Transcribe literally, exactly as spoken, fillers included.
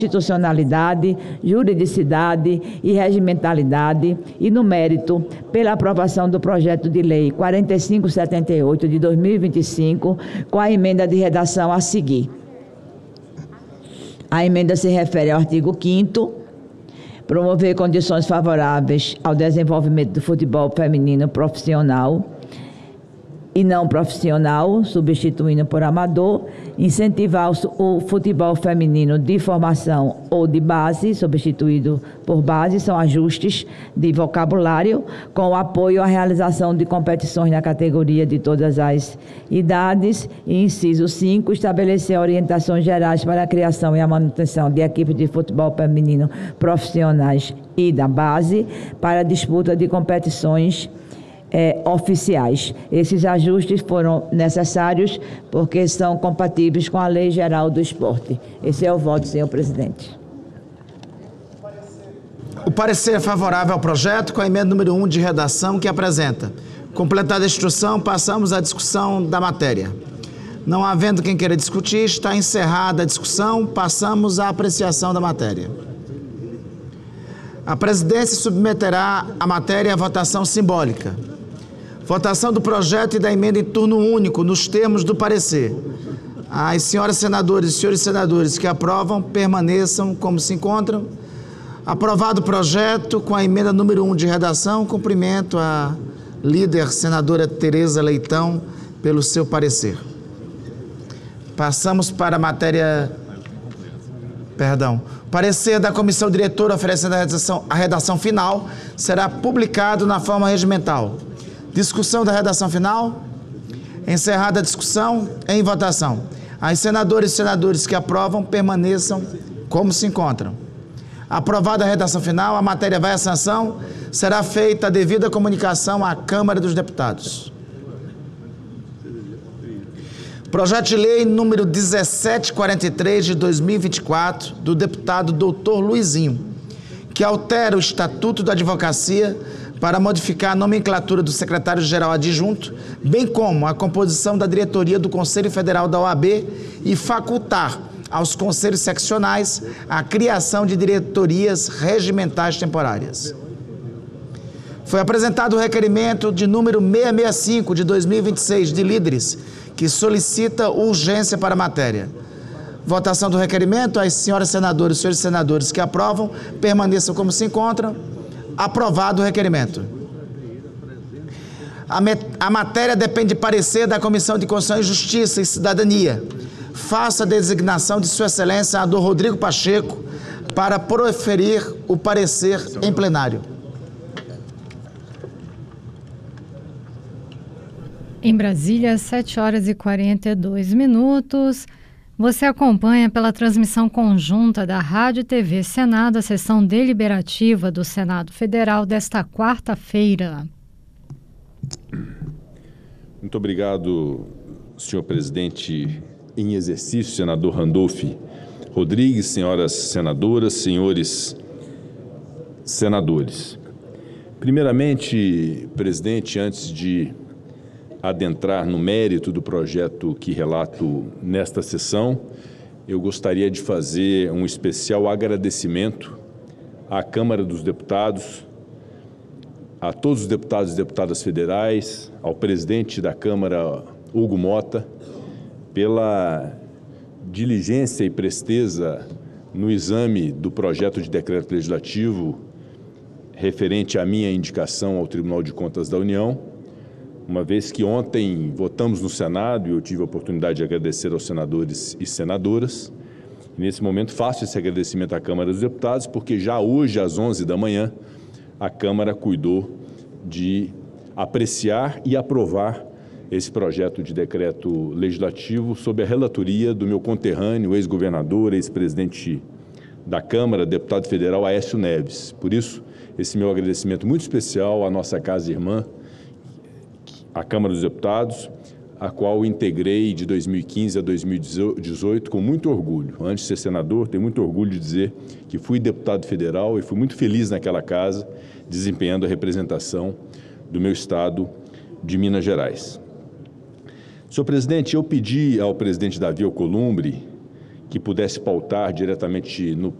constitucionalidade, juridicidade e regimentalidade e, no mérito, pela aprovação do projeto de lei quarenta e cinco setenta e oito de dois mil e vinte e cinco, com a emenda de redação a seguir. A emenda se refere ao artigo quinto, promover condições favoráveis ao desenvolvimento do futebol feminino profissional e não profissional, substituindo por amador, incentivar o futebol feminino de formação ou de base, substituído por base, são ajustes de vocabulário, com o apoio à realização de competições na categoria de todas as idades. E, inciso cinco, estabelecer orientações gerais para a criação e a manutenção de equipes de futebol feminino profissionais e da base, para a disputa de competições É, oficiais. Esses ajustes foram necessários porque são compatíveis com a Lei Geral do Esporte. Esse é o voto, senhor presidente. O parecer é favorável ao projeto com a emenda número um de redação que apresenta. Completada a instrução, passamos à discussão da matéria. Não havendo quem queira discutir, está encerrada a discussão, passamos à apreciação da matéria. A presidência submeterá a matéria à votação simbólica. Votação do projeto e da emenda em turno único, nos termos do parecer. As senhoras senadoras e senhores senadores que aprovam, permaneçam como se encontram. Aprovado o projeto com a emenda número um de redação, cumprimento a líder senadora Tereza Leitão pelo seu parecer. Passamos para a matéria... Perdão. Parecer da comissão diretora oferecendo a redação, a redação final será publicado na forma regimental. Discussão da redação final. Encerrada a discussão, em votação. As senadoras e senadores que aprovam permaneçam como se encontram. Aprovada a redação final, a matéria vai à sanção, será feita a devida comunicação à Câmara dos Deputados. Projeto de lei número dezessete quarenta e três de dois mil e vinte e quatro, do deputado doutor Luizinho, que altera o Estatuto da Advocacia para modificar a nomenclatura do secretário-geral adjunto, bem como a composição da diretoria do Conselho Federal da O A B e facultar aos conselhos seccionais a criação de diretorias regimentais temporárias. Foi apresentado o requerimento de número seiscentos e sessenta e cinco de dois mil e vinte e seis de líderes, que solicita urgência para a matéria. Votação do requerimento, as senhoras senadoras e senhores senadores que aprovam, permaneçam como se encontram. Aprovado o requerimento. A, a matéria depende de parecer da Comissão de Constituição e Justiça e Cidadania. Faça a designação de Sua Excelência, senador Rodrigo Pacheco, para proferir o parecer em plenário. Em Brasília, sete horas e quarenta e dois minutos. Você acompanha pela transmissão conjunta da Rádio e T V Senado a sessão deliberativa do Senado Federal desta quarta-feira. Muito obrigado, senhor presidente em exercício, senador Randolph Rodrigues, senhoras senadoras, senhores senadores. Primeiramente, presidente, antes de adentrar no mérito do projeto que relato nesta sessão, eu gostaria de fazer um especial agradecimento à Câmara dos Deputados, a todos os deputados e deputadas federais, ao presidente da Câmara, Hugo Mota, pela diligência e presteza no exame do projeto de decreto legislativo referente à minha indicação ao Tribunal de Contas da União, uma vez que ontem votamos no Senado e eu tive a oportunidade de agradecer aos senadores e senadoras. E nesse momento faço esse agradecimento à Câmara dos Deputados, porque já hoje, às onze da manhã, a Câmara cuidou de apreciar e aprovar esse projeto de decreto legislativo sob a relatoria do meu conterrâneo, ex-governador, ex-presidente da Câmara, deputado federal Aécio Neves. Por isso, esse meu agradecimento muito especial à nossa casa irmã, a Câmara dos Deputados, a qual integrei de dois mil e quinze a dois mil e dezoito com muito orgulho. Antes de ser senador, tenho muito orgulho de dizer que fui deputado federal e fui muito feliz naquela casa, desempenhando a representação do meu estado de Minas Gerais. Senhor presidente, eu pedi ao presidente Davi Alcolumbre que pudesse pautar diretamente no